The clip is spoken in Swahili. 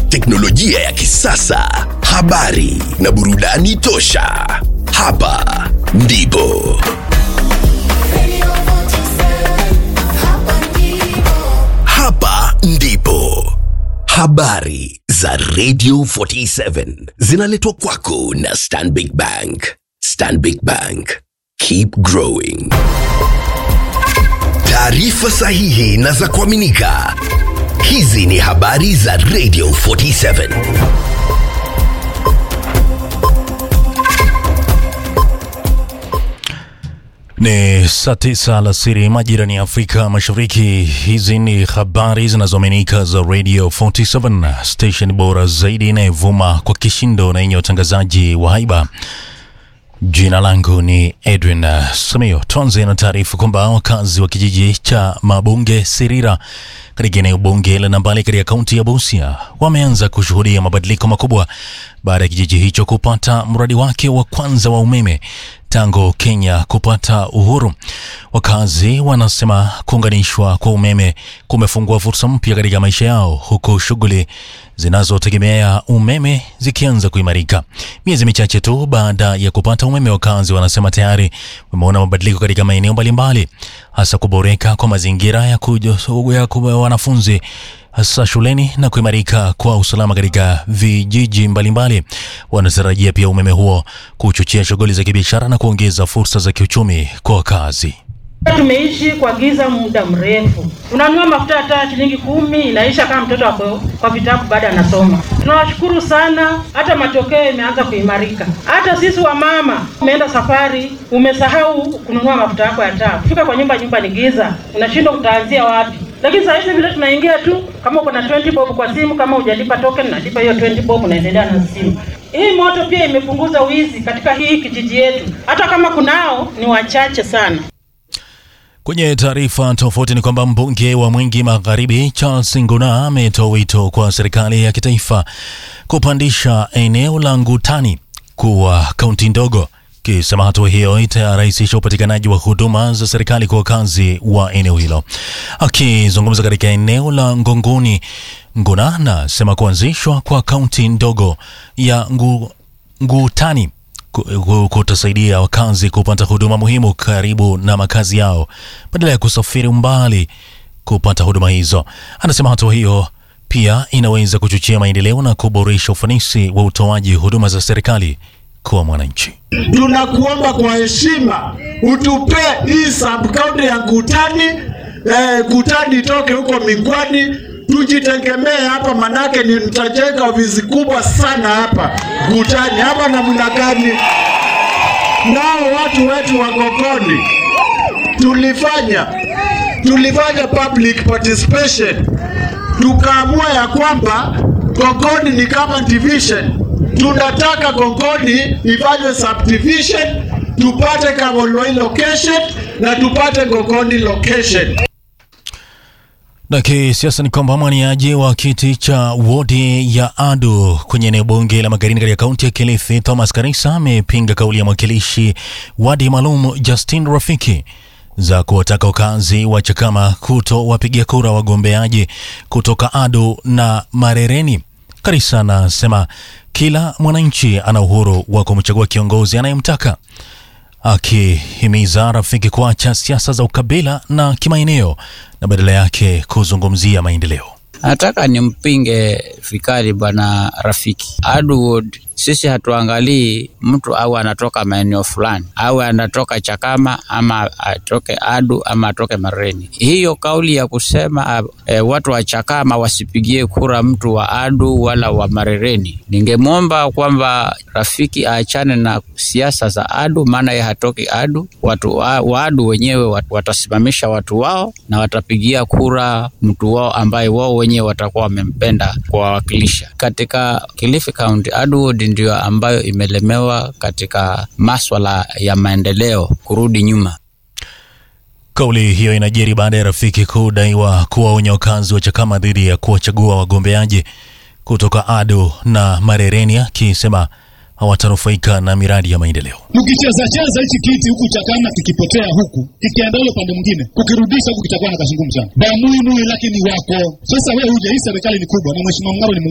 teknolojia ya kisasa, habari na burudani tosha. Hapa ndipo habari za Radio 47 zinaletwa kwako na Stanbic Bank. Stanbic Bank, keep growing. Taarifa sahihi na za kuaminika. Hizi ni habari za Radio 47. Ni saa 9 alasiri majirani ya Afrika Mashariki. Hizi ni habari zinazoaminika za Radio 47, station bora zaidi inayovuma kwa kishindo na yenye watangazaji wa haiba. Jina langu ni Edwin Samio. Tuanze na taarifa kwamba wakazi wa kijiji cha Mabunge Sirira katika eneo bunge la Nambale katika kaunti ya Busia wameanza kushuhudia mabadiliko makubwa baada ya kijiji hicho kupata mradi wake wa kwanza wa umeme tangu Kenya kupata uhuru. Wakazi wanasema kuunganishwa kwa umeme kumefungua fursa mpya katika maisha yao, huku shughuli zinazotegemea umeme zikianza kuimarika. Miezi michache tu baada ya kupata umeme, wakazi wanasema tayari wameona mabadiliko katika maeneo mbalimbali, hasa kuboreka kwa mazingira ya wanafunzi hasa shuleni na kuimarika kwa usalama katika vijiji mbalimbali. Wanatarajia pia umeme huo kuchochea shughuli za kibiashara na kuongeza fursa za kiuchumi kwa wakazi. Tumeishi kwa giza muda mrefu. Tunanunua mafuta hata shilingi 10 inaisha kama mtoto wako kwa vitabu baada anasoma. Tunawashukuru sana, hata matokeo yameanza kuimarika. Hata sisi wa mama umeenda safari, umesahau kununua mafuta yako ya taa. Fika kwa nyumba ni giza, unashindwa utaanzia wapi. Lakini sasa hivi vile tunaingia tu, kama uko na 20 bob kwa simu, kama hujalipa token unalipa hiyo 20 bob unaendelea na simu. Hii moto pia imepunguza wizi katika hii kijiji yetu. Hata kama kunao ni wachache sana. Kwenye taarifa tofauti ni kwamba mbunge wa Mwingi Magharibi Charles Nguna ametoa wito kwa serikali ya kitaifa kupandisha eneo la Ngutani kuwa kaunti ndogo, kisema hatua hiyo itarahisisha upatikanaji wa huduma za serikali kwa wakazi wa eneo hilo. Akizungumza katika eneo la Ngongoni, Nguna anasema kuanzishwa kwa kaunti ndogo ya Ngutani kutasaidia wakazi kupata huduma muhimu karibu na makazi yao badala ya kusafiri umbali kupata huduma hizo. Anasema hatua hiyo pia inaweza kuchochea maendeleo na kuboresha ufanisi wa utoaji huduma za serikali kwa mwananchi. Tunakuomba kwa heshima utupe hii sub-county ya Ngutani, Ngutani toke huko Migwani, tujitegemee hapa, manake ni mtajenga ofisi kubwa sana hapa Ngutani. Hapa na mnagani nao watu wetu wa Gogoni tulifanya public participation, tukaamua ya kwamba Gogoni ni kama division. Tunataka Gogoni ifanywe subdivision, tupate Kawoloi location na tupate Gogoni location. Na kisiasa ni kwamba mwaniaji wa kiti cha wodi ya Adu kwenye eneo bunge la Magarini katika kaunti ya Kilifi, Thomas Karisa, amepinga kauli ya mwakilishi wadi maalum Justin Rafiki za kuwataka wakazi wa Chakama kutowapigia kura wagombeaji kutoka Adu na Marereni. Karisa anasema kila mwananchi ana uhuru wa kumchagua kiongozi anayemtaka, akihimiza Rafiki kuacha siasa za ukabila na kimaeneo na badala yake kuzungumzia maendeleo. Nataka nimpinge vikali bwana Rafiki. Adwood, sisi hatuangalii mtu au anatoka maeneo fulani au anatoka Chakama ama atoke Adu ama atoke Marereni. Hiyo kauli ya kusema watu wa Chakama wasipigie kura mtu wa Adu wala wa Marereni, ningemwomba kwamba Rafiki aachane na siasa za Adu, maana yeye hatoki Adu. Watu wa Adu wenyewe watasimamisha watu wao na watapigia kura mtu wao ambaye wao wenyewe watakuwa wamempenda kuwawakilisha. Katika Kilifi County, Adwood ndio ambayo imelemewa katika maswala ya maendeleo kurudi nyuma. Kauli hiyo inajiri baada ya Rafiki kudaiwa kuwaonya wakazi wa Chakama dhidi ya kuwachagua wagombeaji kutoka Adu na Marereni, akisema hawatanufaika na miradi ya maendeleo. Mkicheza hichi kiti huku Chakama kikipotea huku, kikienda ile pande mwingine, kukirudisha huku kitakuwa na kazungumu sana. Damu lakini wako. Sasa wewe huje, hii serikali ni kubwa na mheshimiwa Mngaro ni